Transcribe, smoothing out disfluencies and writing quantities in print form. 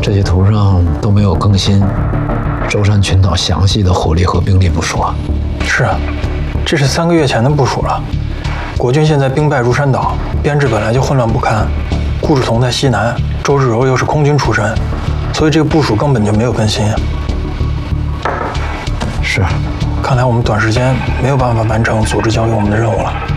这些图上都没有更新舟山群岛详细的火力和兵力部署啊。 是啊，这是3个月前的部署了。国军现在兵败如山倒，编制本来就混乱不堪。顾祝同在西南，周日柔又是空军出身，所以这个部署根本就没有更新。 是， 看来我们短时间没有办法完成组织交给我们的任务了。